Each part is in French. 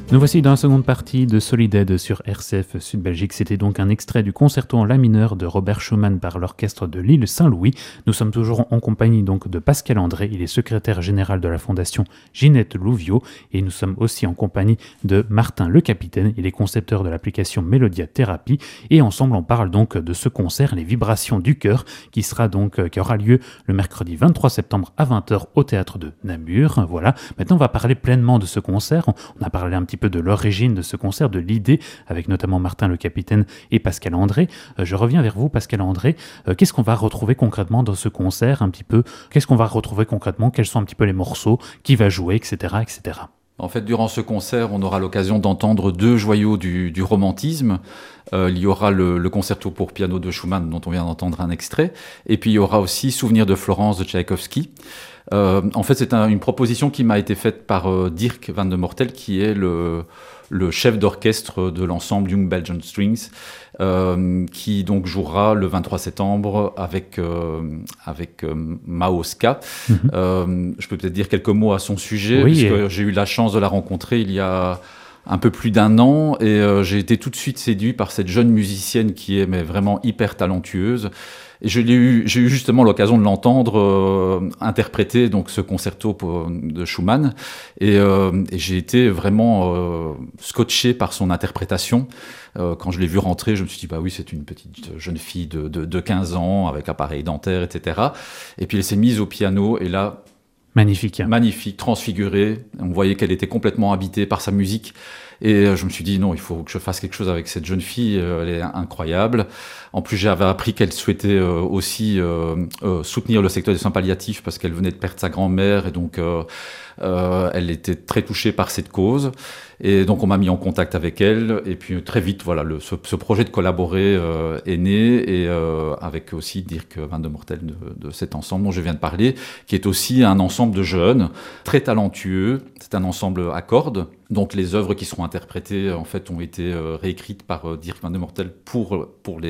Nous voici dans la seconde partie de Solid sur RCF Sud Belgique. C'était donc un extrait du concerto en la mineur de Robert Schumann par l'orchestre de l'île Saint-Louis. Nous sommes toujours en compagnie donc de Pascal André. Il est secrétaire général de la fondation Ginette Louviot. Et nous sommes aussi en compagnie de Martin Le Capitaine. Il est concepteur de l'application Melodia Therapy. Et ensemble, on parle donc de ce concert, Les Vibrations du Cœur, qui aura lieu le mercredi 23 septembre à 20h au théâtre de Namur. Voilà. Maintenant, on va parler pleinement de ce concert. On a parlé un petit peu de l'origine de ce concert, de l'idée, avec notamment Martin Le Capitaine et Pascal André. Je reviens vers vous, Pascal André. Qu'est-ce qu'on va retrouver concrètement dans ce concert un petit peu? Qu'est-ce qu'on va retrouver concrètement? Quels sont un petit peu les morceaux? Qui va jouer, etc., etc. En fait, durant ce concert, on aura l'occasion d'entendre deux joyaux du romantisme. Il y aura le concerto pour piano de Schumann, dont on vient d'entendre un extrait. Et puis, il y aura aussi Souvenir de Florence de Tchaïkovski. En fait, c'est une proposition qui m'a été faite par Dirk van de Mortel, qui est le chef d'orchestre de l'ensemble Young Belgian Strings, qui donc jouera le 23 septembre avec Mao Ska. Je peux peut-être dire quelques mots à son sujet, puisque j'ai eu la chance de la rencontrer il y a un peu plus d'un an, et j'ai été tout de suite séduit par cette jeune musicienne qui est vraiment hyper talentueuse. Et j'ai eu justement l'occasion de l'entendre interpréter donc ce concerto de Schumann, et j'ai été vraiment scotché par son interprétation. Quand je l'ai vue rentrer, je me suis dit bah oui, c'est une petite jeune fille de 15 ans avec appareil dentaire, etc. Et puis elle s'est mise au piano, et là, magnifique, transfigurée. On voyait qu'elle était complètement habitée par sa musique. Et je me suis dit, non, il faut que je fasse quelque chose avec cette jeune fille, elle est incroyable. En plus, j'avais appris qu'elle souhaitait aussi soutenir le secteur des soins palliatifs, parce qu'elle venait de perdre sa grand-mère, et donc elle était très touchée par cette cause. Et donc on m'a mis en contact avec elle, et puis très vite, voilà, ce projet de collaborer est né, et avec aussi Dirk van de Mortel de cet ensemble dont je viens de parler, qui est aussi un ensemble de jeunes très talentueux. C'est un ensemble à cordes. Donc les œuvres qui seront interprétées en fait ont été réécrites par Dirk van de Mortel pour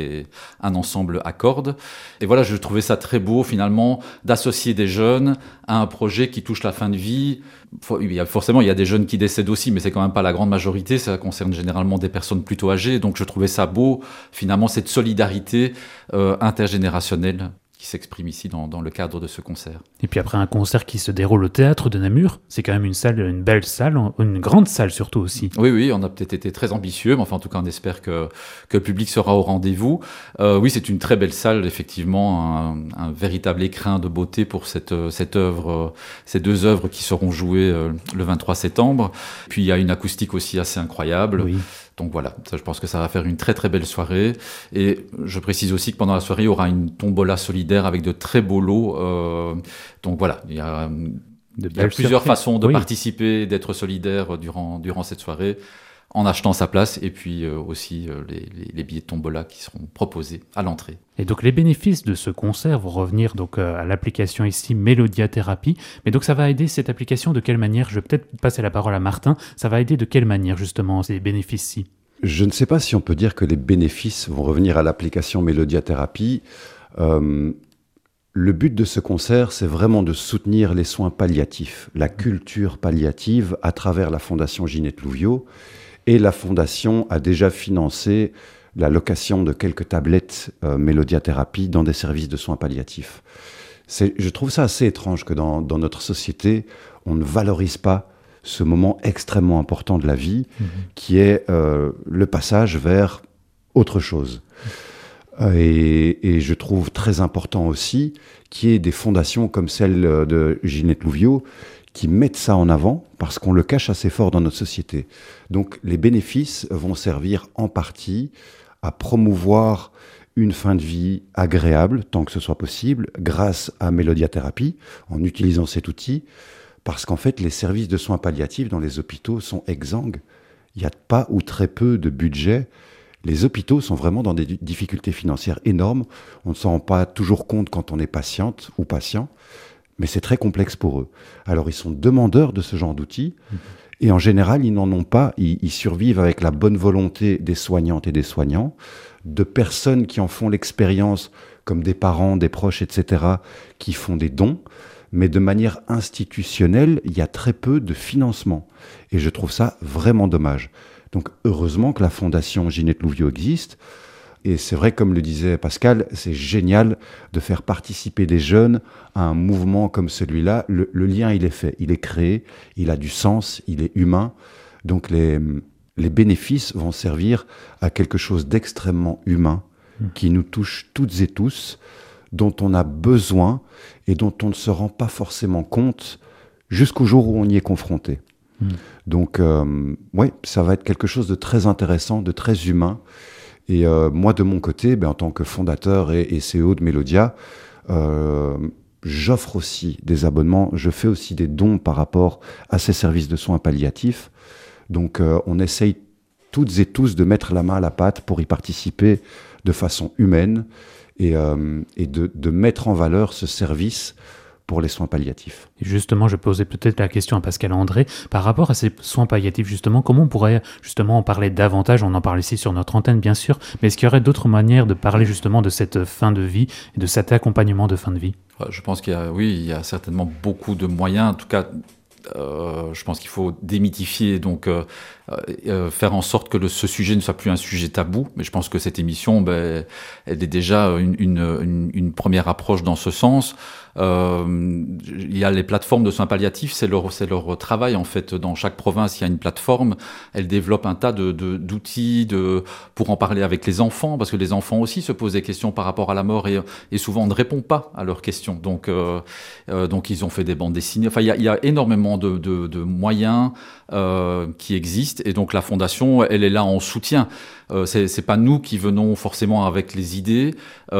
un ensemble à cordes. Et voilà, je trouvais ça très beau finalement d'associer des jeunes à un projet qui touche la fin de vie. Forcément, il y a des jeunes qui décèdent aussi, mais c'est quand même pas la grande majorité. Ça concerne généralement des personnes plutôt âgées. Donc je trouvais ça beau finalement, cette solidarité intergénérationnelle qui s'exprime ici dans le cadre de ce concert. Et puis après un concert qui se déroule au théâtre de Namur, c'est quand même une belle salle, une grande salle surtout aussi. Oui, on a peut-être été très ambitieux, mais enfin en tout cas on espère que le public sera au rendez-vous. Oui, c'est une très belle salle, effectivement, un véritable écrin de beauté pour cette œuvre, ces deux œuvres qui seront jouées le 23 septembre. Puis il y a une acoustique aussi assez incroyable. Oui. Donc voilà, je pense que ça va faire une très très belle soirée. Et je précise aussi que pendant la soirée, il y aura une tombola solidaire avec de très beaux lots. Donc voilà, il y a plusieurs façons de participer, d'être solidaire durant cette soirée, en achetant sa place, et puis aussi les billets de tombola qui seront proposés à l'entrée. Et donc les bénéfices de ce concert vont revenir donc à l'application ici Melodia Therapy. Mais donc ça va aider cette application de quelle manière? Je vais peut-être passer la parole à Martin. Ça va aider de quelle manière justement ces bénéfices-ci? Je ne sais pas si on peut dire que les bénéfices vont revenir à l'application Melodia Therapy. Le but de ce concert, c'est vraiment de soutenir les soins palliatifs, la culture palliative à travers la Fondation Ginette Louviot. Et la Fondation a déjà financé la location de quelques tablettes Melodia Therapy dans des services de soins palliatifs. Je trouve ça assez étrange que dans notre société, on ne valorise pas ce moment extrêmement important de la vie, qui est le passage vers autre chose. Et je trouve très important aussi qu'il y ait des fondations comme celle de Ginette Louviot qui mettent ça en avant, parce qu'on le cache assez fort dans notre société. Donc les bénéfices vont servir en partie à promouvoir une fin de vie agréable, tant que ce soit possible, grâce à Melodia Therapy, en utilisant cet outil, parce qu'en fait, les services de soins palliatifs dans les hôpitaux sont exsangues. Il n'y a pas ou très peu de budget. Les hôpitaux sont vraiment dans des difficultés financières énormes. On ne s'en rend pas toujours compte quand on est patiente ou patient, mais c'est très complexe pour eux. Alors, ils sont demandeurs de ce genre d'outils, et en général, ils n'en ont pas. Ils survivent avec la bonne volonté des soignantes et des soignants, de personnes qui en font l'expérience, comme des parents, des proches, etc., qui font des dons. mais de manière institutionnelle, il y a très peu de financement. Et je trouve ça vraiment dommage. Donc heureusement que la Fondation Ginette Louviot existe. Et c'est vrai, comme le disait Pascal, c'est génial de faire participer des jeunes à un mouvement comme celui-là. Le lien, il est fait, il est créé, il a du sens, il est humain. Donc les bénéfices vont servir à quelque chose d'extrêmement humain qui nous touche toutes et tous, dont on a besoin et dont on ne se rend pas forcément compte jusqu'au jour où on y est confronté. Donc, oui, ça va être quelque chose de très intéressant, de très humain. Et moi, de mon côté, en tant que fondateur et CEO de Mélodia, j'offre aussi des abonnements, je fais aussi des dons par rapport à ces services de soins palliatifs. Donc, on essaye toutes et tous de mettre la main à la pâte pour y participer de façon humaine et de mettre en valeur ce service pour les soins palliatifs. Et justement, je posais peut-être la question à Pascal André, par rapport à ces soins palliatifs, justement, comment on pourrait justement en parler davantage? On en parle ici sur notre antenne, bien sûr, mais est-ce qu'il y aurait d'autres manières de parler justement de cette fin de vie et de cet accompagnement de fin de vie? Je pense qu'il y a certainement beaucoup de moyens, en tout cas. Je pense qu'il faut démythifier, donc faire en sorte que ce sujet ne soit plus un sujet tabou. Mais je pense que cette émission, elle est déjà une première approche dans ce sens. Il y a les plateformes de soins palliatifs, c'est leur travail en fait. Dans chaque province, il y a une plateforme. Elle développe un tas d'outils pour en parler avec les enfants, parce que les enfants aussi se posent des questions par rapport à la mort et souvent on ne répond pas à leurs questions. Donc ils ont fait des bandes dessinées. Enfin, il y a énormément de moyens qui existent, et donc la Fondation, elle est là en soutien. C'est pas nous qui venons forcément avec les idées.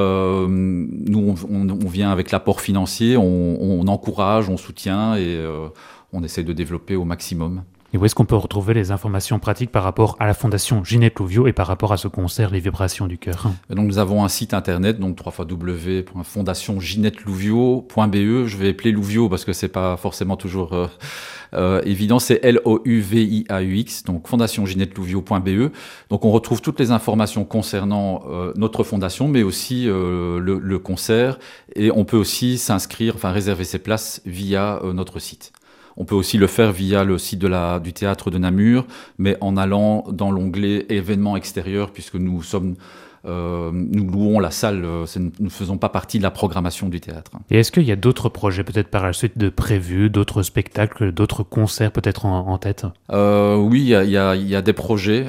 Nous, on vient avec l'apport financier, on encourage, on soutient et on essaie de développer au maximum. Et où est-ce qu'on peut retrouver les informations pratiques par rapport à la Fondation Ginette Louviot et par rapport à ce concert Les Vibrations du Cœur? Donc nous avons un site internet, donc www.fondationginettelouviot.be. Je vais appeler Louviot parce que c'est pas forcément toujours évident. C'est Louviaux, donc fondationginettelouviot.be. Donc on retrouve toutes les informations concernant notre fondation, mais aussi le concert. Et on peut aussi réserver ses places via notre site. On peut aussi le faire via le site du théâtre de Namur, mais en allant dans l'onglet événements extérieurs, puisque nous louons la salle, nous ne faisons pas partie de la programmation du théâtre. Et est-ce qu'il y a d'autres projets peut-être par la suite de prévus, d'autres spectacles, d'autres concerts peut-être en tête? Oui, il y a des projets,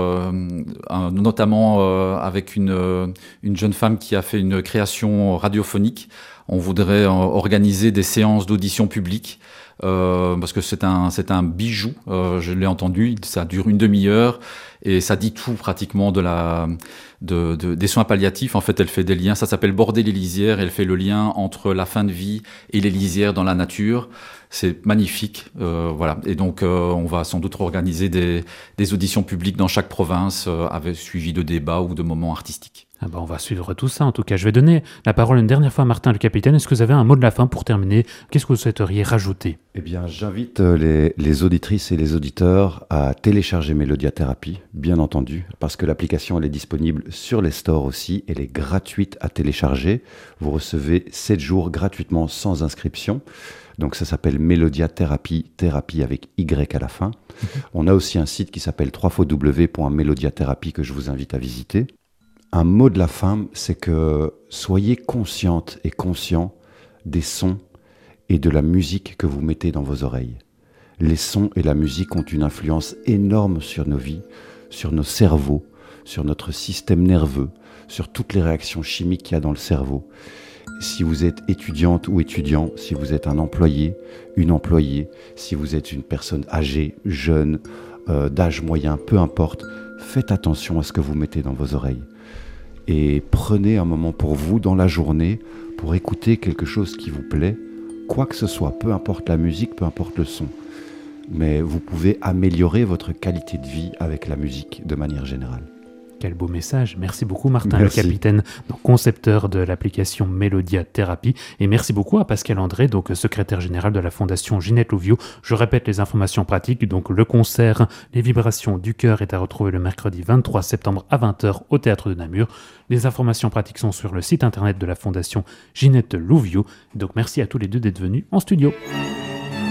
notamment avec une jeune femme qui a fait une création radiophonique. On voudrait organiser des séances d'audition publique. Parce que c'est un bijou, je l'ai entendu, ça dure une demi-heure et ça dit tout pratiquement des soins palliatifs. En fait, elle fait des liens, ça s'appelle Border les lisières, elle fait le lien entre la fin de vie et les lisières dans la nature. C'est magnifique, voilà. Et donc, on va sans doute organiser des auditions publiques dans chaque province, avec suivi de débats ou de moments artistiques. On va suivre tout ça. En tout cas, je vais donner la parole une dernière fois à Martin le capitaine. Est-ce que vous avez un mot de la fin pour terminer? Qu'est-ce que vous souhaiteriez rajouter? Eh bien, j'invite les auditrices et les auditeurs à télécharger Mélodia Thérapie, bien entendu, parce que l'application elle est disponible sur les stores aussi. Elle est gratuite à télécharger. Vous recevez 7 jours gratuitement sans inscription. Donc ça s'appelle Mélodia Thérapie, thérapie avec Y à la fin. On a aussi un site qui s'appelle www.melodiathérapie que je vous invite à visiter. Un mot de la fin, c'est que soyez conscientes et conscients des sons et de la musique que vous mettez dans vos oreilles. Les sons et la musique ont une influence énorme sur nos vies, sur nos cerveaux, sur notre système nerveux, sur toutes les réactions chimiques qu'il y a dans le cerveau. Si vous êtes étudiante ou étudiant, si vous êtes un employé, une employée, si vous êtes une personne âgée, jeune, d'âge moyen, peu importe, faites attention à ce que vous mettez dans vos oreilles. Et prenez un moment pour vous dans la journée pour écouter quelque chose qui vous plaît, quoi que ce soit, peu importe la musique, peu importe le son. Mais vous pouvez améliorer votre qualité de vie avec la musique de manière générale. Quel beau message. Merci beaucoup Martin Merci. Le Capitaine, donc concepteur de l'application Melodia Thérapie. Et merci beaucoup à Pascal André, donc secrétaire général de la Fondation Ginette Louviot. Je répète les informations pratiques. Donc le concert Les Vibrations du Cœur est à retrouver le mercredi 23 septembre à 20h au Théâtre de Namur. Les informations pratiques sont sur le site internet de la Fondation Ginette Louviot. Donc merci à tous les deux d'être venus en studio.